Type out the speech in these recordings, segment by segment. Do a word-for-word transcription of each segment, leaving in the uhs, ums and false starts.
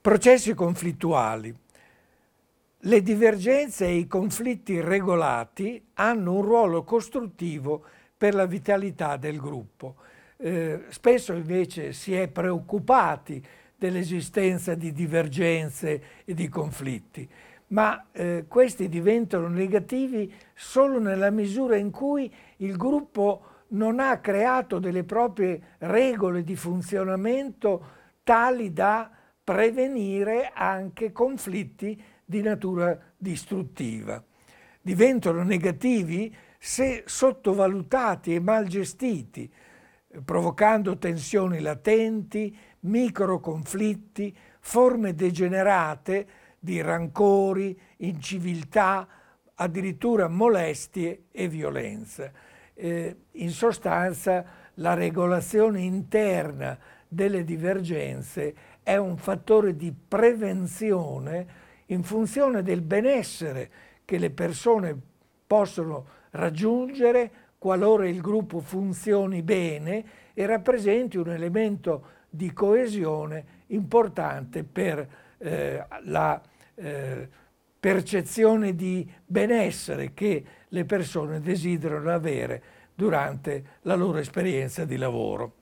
Processi conflittuali. Le divergenze e i conflitti regolati hanno un ruolo costruttivo per la vitalità del gruppo. Eh, spesso invece si è preoccupati dell'esistenza di divergenze e di conflitti, ma eh, questi diventano negativi solo nella misura in cui il gruppo non ha creato delle proprie regole di funzionamento tali da prevenire anche conflitti di natura distruttiva. Diventano negativi se sottovalutati e mal gestiti, provocando tensioni latenti, microconflitti, forme degenerate di rancori, inciviltà, addirittura molestie e violenza. Eh, in sostanza, la regolazione interna delle divergenze è un fattore di prevenzione in funzione del benessere che le persone possono raggiungere qualora il gruppo funzioni bene e rappresenti un elemento di coesione importante per eh, la eh, percezione di benessere che le persone desiderano avere durante la loro esperienza di lavoro.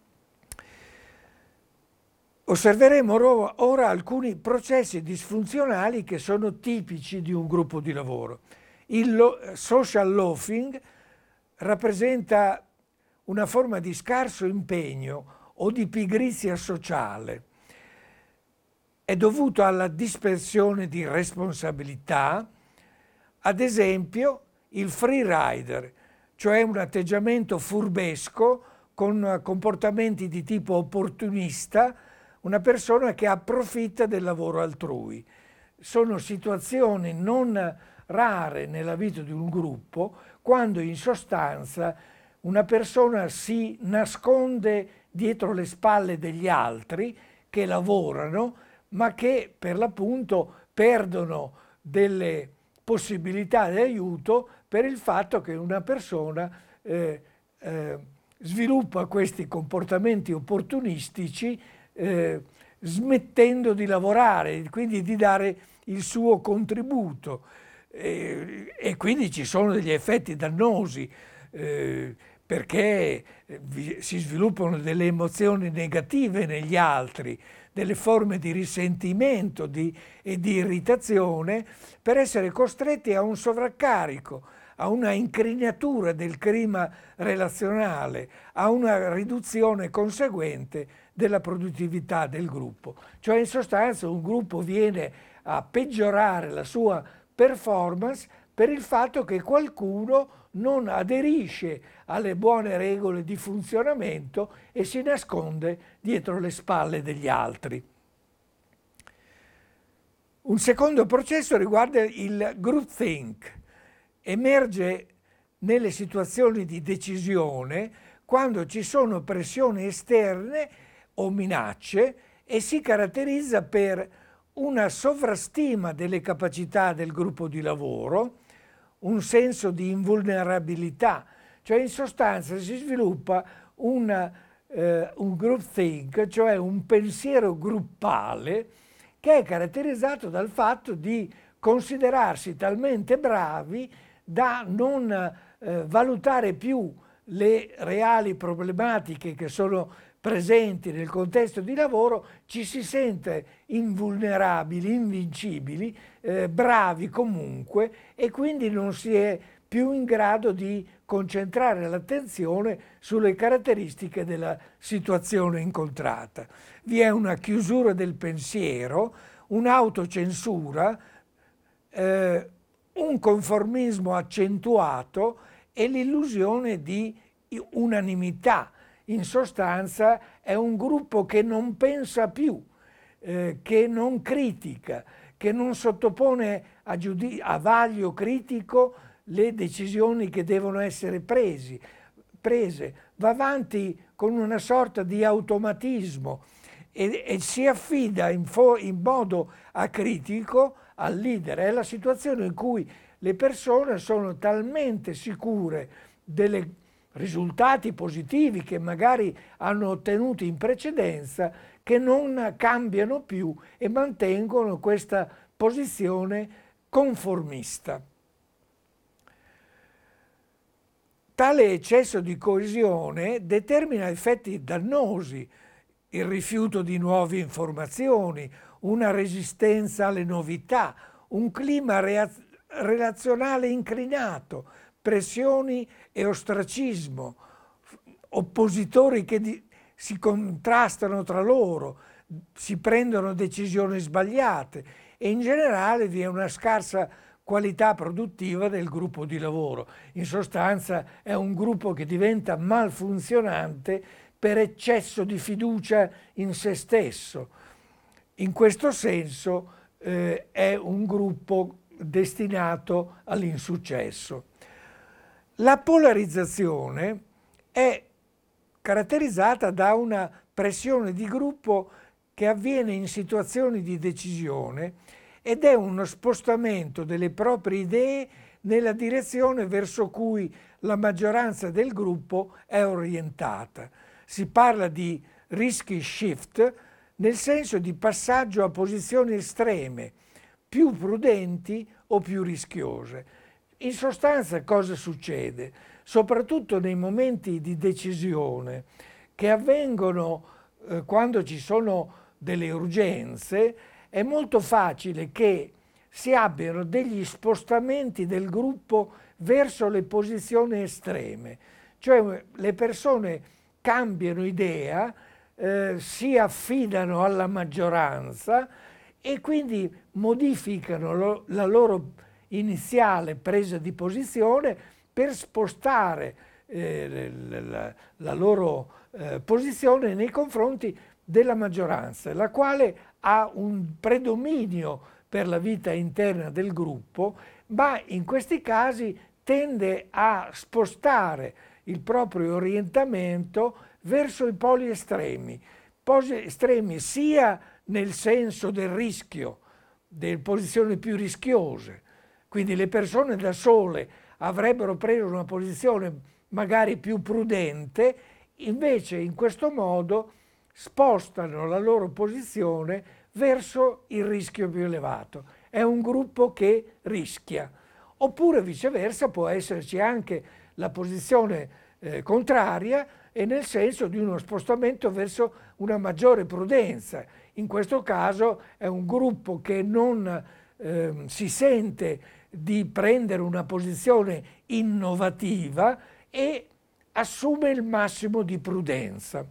Osserveremo ora alcuni processi disfunzionali che sono tipici di un gruppo di lavoro. Il social loafing rappresenta una forma di scarso impegno o di pigrizia sociale. È dovuto alla dispersione di responsabilità, ad esempio il free rider, cioè un atteggiamento furbesco con comportamenti di tipo opportunista, una persona che approfitta del lavoro altrui. Sono situazioni non rare nella vita di un gruppo quando in sostanza una persona si nasconde dietro le spalle degli altri che lavorano, ma che per l'appunto perdono delle possibilità di aiuto per il fatto che una persona eh, eh, sviluppa questi comportamenti opportunistici Eh, smettendo di lavorare, quindi di dare il suo contributo. Eh, e quindi ci sono degli effetti dannosi eh, perché vi, si sviluppano delle emozioni negative negli altri, delle forme di risentimento di, e di irritazione per essere costretti a un sovraccarico, a una incrinatura del clima relazionale, a una riduzione conseguente della produttività del gruppo. Cioè in sostanza un gruppo viene a peggiorare la sua performance per il fatto che qualcuno non aderisce alle buone regole di funzionamento e si nasconde dietro le spalle degli altri. Un secondo processo riguarda il groupthink. Emerge nelle situazioni di decisione quando ci sono pressioni esterne o minacce e si caratterizza per una sovrastima delle capacità del gruppo di lavoro, un senso di invulnerabilità, cioè in sostanza si sviluppa una, eh, un groupthink, cioè un pensiero gruppale che è caratterizzato dal fatto di considerarsi talmente bravi da non eh, valutare più le reali problematiche che sono presenti nel contesto di lavoro, ci si sente invulnerabili, invincibili, eh, bravi comunque e quindi non si è più in grado di concentrare l'attenzione sulle caratteristiche della situazione incontrata. Vi è una chiusura del pensiero, un'autocensura, eh, un conformismo accentuato e l'illusione di unanimità. In sostanza è un gruppo che non pensa più, eh, che non critica, che non sottopone a, giudi- a vaglio critico le decisioni che devono essere presi, prese, va avanti con una sorta di automatismo e, e si affida in, fo- in modo acritico al leader. È la situazione in cui le persone sono talmente sicure delle risultati positivi che magari hanno ottenuto in precedenza che non cambiano più e mantengono questa posizione conformista. Tale eccesso di coesione determina effetti dannosi, il rifiuto di nuove informazioni, una resistenza alle novità, un clima relazionale inclinato, pressioni e ostracismo, oppositori che di, si contrastano tra loro, si prendono decisioni sbagliate e in generale vi è una scarsa qualità produttiva del gruppo di lavoro. In sostanza è un gruppo che diventa malfunzionante per eccesso di fiducia in se stesso. In questo senso eh, è un gruppo destinato all'insuccesso. La polarizzazione è caratterizzata da una pressione di gruppo che avviene in situazioni di decisione ed è uno spostamento delle proprie idee nella direzione verso cui la maggioranza del gruppo è orientata. Si parla di risky shift nel senso di passaggio a posizioni estreme, più prudenti o più rischiose. In sostanza cosa succede? Soprattutto nei momenti di decisione che avvengono eh, quando ci sono delle urgenze, è molto facile che si abbiano degli spostamenti del gruppo verso le posizioni estreme, cioè le persone cambiano idea, eh, si affidano alla maggioranza e quindi modificano lo, la loro iniziale presa di posizione per spostare eh, la, la loro eh, posizione nei confronti della maggioranza, la quale ha un predominio per la vita interna del gruppo, ma in questi casi tende a spostare il proprio orientamento verso i poli estremi, poli estremi sia nel senso del rischio, delle posizioni più rischiose, quindi le persone da sole avrebbero preso una posizione magari più prudente, invece in questo modo spostano la loro posizione verso il rischio più elevato. È un gruppo che rischia. Oppure viceversa può esserci anche la posizione eh, contraria e nel senso di uno spostamento verso una maggiore prudenza. In questo caso è un gruppo che non eh, si sente di prendere una posizione innovativa e assume il massimo di prudenza.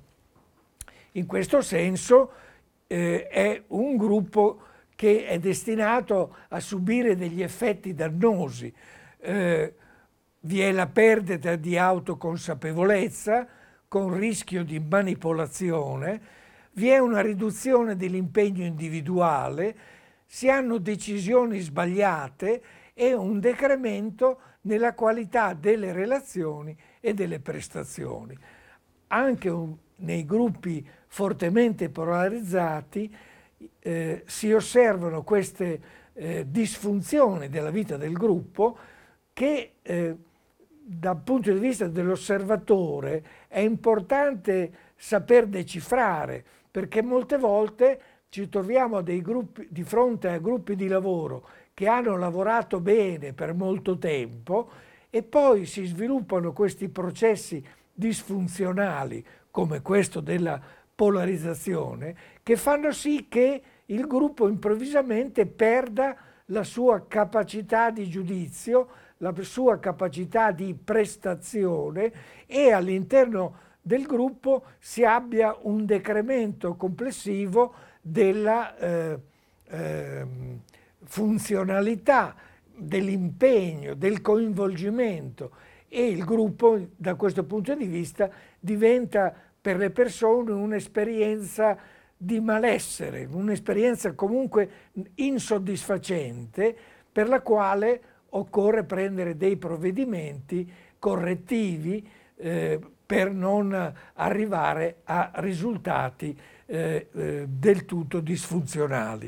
In questo senso eh, è un gruppo che è destinato a subire degli effetti dannosi. Eh, vi è la perdita di autoconsapevolezza con rischio di manipolazione, vi è una riduzione dell'impegno individuale, si hanno decisioni sbagliate e un decremento nella qualità delle relazioni e delle prestazioni. Anche un, nei gruppi fortemente polarizzati eh, si osservano queste eh, disfunzioni della vita del gruppo che eh, dal punto di vista dell'osservatore è importante saper decifrare, perché molte volte ci troviamo dei gruppi, di fronte a gruppi di lavoro che hanno lavorato bene per molto tempo e poi si sviluppano questi processi disfunzionali come questo della polarizzazione che fanno sì che il gruppo improvvisamente perda la sua capacità di giudizio, la sua capacità di prestazione e all'interno del gruppo si abbia un decremento complessivo della eh, eh, funzionalità, dell'impegno, del coinvolgimento e il gruppo da questo punto di vista diventa per le persone un'esperienza di malessere, un'esperienza comunque insoddisfacente per la quale occorre prendere dei provvedimenti correttivi eh, per non arrivare a risultati eh, eh, del tutto disfunzionali.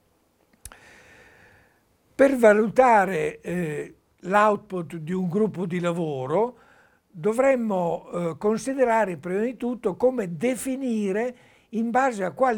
Per valutare eh, l'output di un gruppo di lavoro dovremmo eh, considerare prima di tutto come definire in base a quali